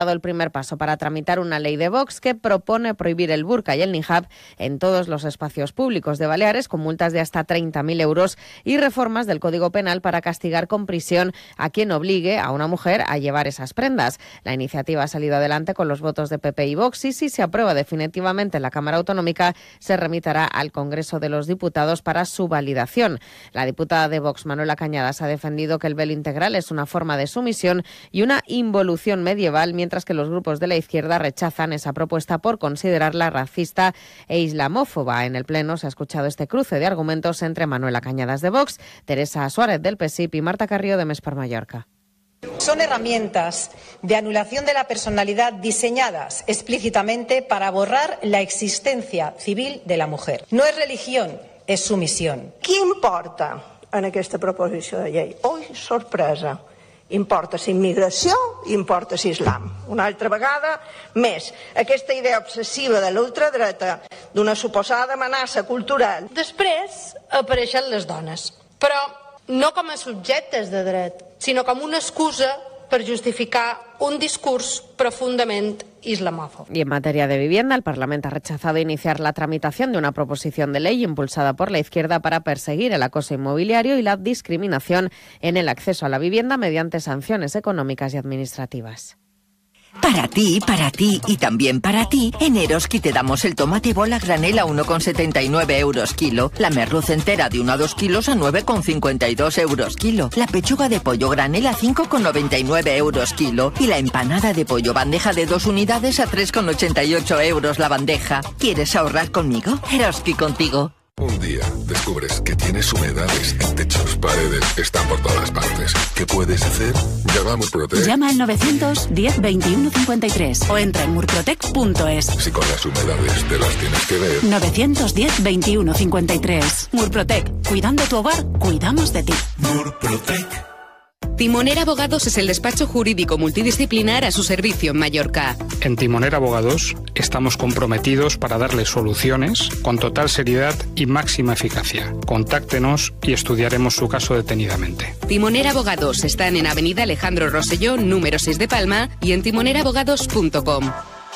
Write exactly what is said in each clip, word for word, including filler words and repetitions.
el primer paso para tramitar una ley de Vox que propone prohibir el burka y el niqab en todos los espacios públicos de Baleares con multas de hasta treinta mil euros y reformas del Código Penal para castigar con prisión a quien obligue a una mujer a llevar esas prendas. La iniciativa ha salido adelante con los votos de P P y Vox y si se aprueba definitivamente en la Cámara Autonómica se remitirá al Congreso de los Diputados para su validación. La diputada de Vox, Manuela Cañadas, ha defendido que el velo integral es una forma de sumisión y una involución medieval, mientras mientras que los grupos de la izquierda rechazan esa propuesta por considerarla racista e islamófoba. En el Pleno se ha escuchado este cruce de argumentos entre Manuela Cañadas de Vox, Teresa Suárez del P S I P y Marta Carrillo de Més per Mallorca. Son herramientas de anulación de la personalidad diseñadas explícitamente para borrar la existencia civil de la mujer. No es religión, es sumisión. Qui importa en aquesta proposició de llei? Ui, sorpresa. Importa si immigració, importa si islam. Una altra vegada més, aquesta idea obsessiva de l'ultradreta d'una suposada amenaça cultural. Després apareixen les dones, però no com a subjectes de dret, sinó com una excusa per justificar un discurs profundament islamófobo. Y en materia de vivienda, el Parlamento ha rechazado iniciar la tramitación de una proposición de ley impulsada por la izquierda para perseguir el acoso inmobiliario y la discriminación en el acceso a la vivienda mediante sanciones económicas y administrativas. Para ti, para ti y también para ti, en Eroski te damos el tomate bola granel a uno con setenta y nueve euros kilo, la merluz entera de uno a dos kilos a nueve con cincuenta y dos euros kilo, la pechuga de pollo granel a cinco con noventa y nueve euros kilo y la empanada de pollo bandeja de dos unidades a tres con ochenta y ocho euros la bandeja. ¿Quieres ahorrar conmigo? Eroski contigo. Un día descubres que tienes humedades en techos, paredes, están por todas partes. ¿Qué puedes hacer? Llama a Murprotec. Llama al novecientos diez veintiuno cincuenta y tres o entra en murprotec punto es. Si con las humedades te las tienes que ver. novecientos diez veintiuno cincuenta y tres. Murprotec. Cuidando tu hogar, cuidamos de ti. Murprotec. Timoner Abogados es el despacho jurídico multidisciplinar a su servicio en Mallorca. En Timoner Abogados estamos comprometidos para darle soluciones con total seriedad y máxima eficacia. Contáctenos y estudiaremos su caso detenidamente. Timoner Abogados están en Avenida Alejandro Rosselló, número seis de Palma y en timonerabogados punto com.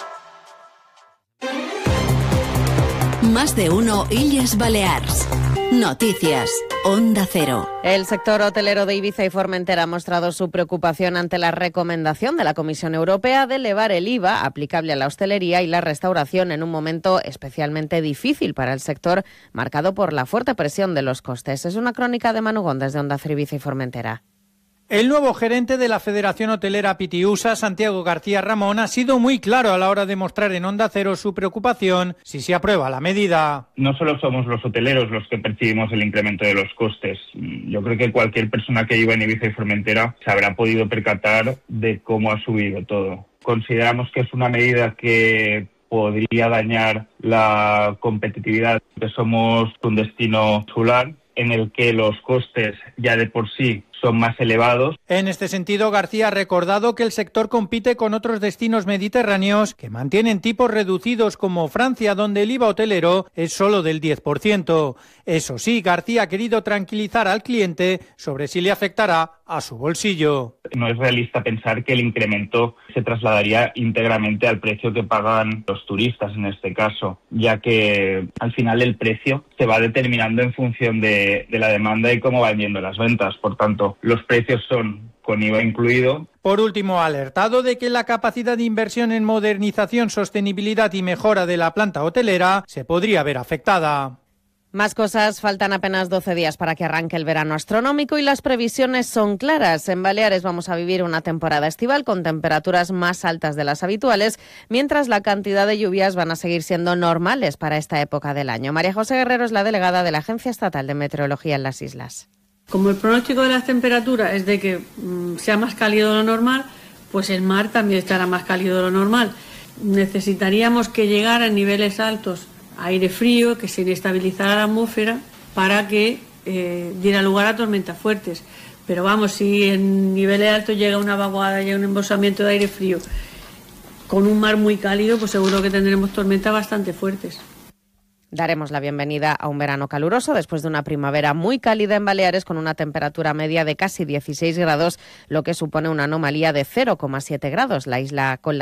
Más de uno Illes Balears. Noticias. Onda Cero. El sector hotelero de Ibiza y Formentera ha mostrado su preocupación ante la recomendación de la Comisión Europea de elevar el I V A aplicable a la hostelería y la restauración en un momento especialmente difícil para el sector, marcado por la fuerte presión de los costes. Es una crónica de Manu Gómez desde Onda Cero Ibiza y Formentera. El nuevo gerente de la Federación Hotelera Pitiusa, Santiago García Ramón, ha sido muy claro a la hora de mostrar en Onda Cero su preocupación si se aprueba la medida. No solo somos los hoteleros los que percibimos el incremento de los costes. Yo creo que cualquier persona que viva en Ibiza y Formentera se habrá podido percatar de cómo ha subido todo. Consideramos que es una medida que podría dañar la competitividad, que somos un destino insular en el que los costes ya de por sí son más elevados. En este sentido, García ha recordado que el sector compite con otros destinos mediterráneos que mantienen tipos reducidos como Francia, donde el I V A hotelero es solo del diez por ciento. Eso sí, García ha querido tranquilizar al cliente sobre si le afectará a su bolsillo. No es realista pensar que el incremento se trasladaría íntegramente al precio que pagan los turistas en este caso, ya que al final el precio se va determinando en función de, de la demanda y cómo van yendo las ventas. Por tanto, los precios son con I V A incluido. Por último, ha alertado de que la capacidad de inversión en modernización, sostenibilidad y mejora de la planta hotelera se podría ver afectada. Más cosas, faltan apenas doce días para que arranque el verano astronómico y las previsiones son claras. En Baleares vamos a vivir una temporada estival con temperaturas más altas de las habituales, mientras la cantidad de lluvias van a seguir siendo normales para esta época del año. María José Guerrero es la delegada de la Agencia Estatal de Meteorología en las islas. Como el pronóstico de las temperaturas es de que mmm, sea más cálido de lo normal, pues el mar también estará más cálido de lo normal. Necesitaríamos que llegara a niveles altos aire frío, que se inestabilizara la atmósfera para que eh, diera lugar a tormentas fuertes. Pero vamos, si en niveles altos llega una vaguada, llega un embolsamiento de aire frío con un mar muy cálido, pues seguro que tendremos tormentas bastante fuertes. Daremos la bienvenida a un verano caluroso después de una primavera muy cálida en Baleares con una temperatura media de casi dieciséis grados, lo que supone una anomalía de cero coma siete grados. La isla con la